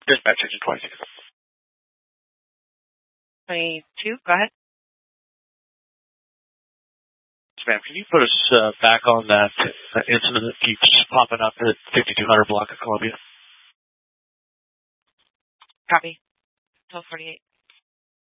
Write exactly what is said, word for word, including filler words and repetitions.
Dispatch engine twenty-six. twenty-two, go ahead. Ma'am, can you put us uh, back on that uh, incident that keeps popping up at fifty-two hundred block of Columbia? Copy. twelve forty-eight.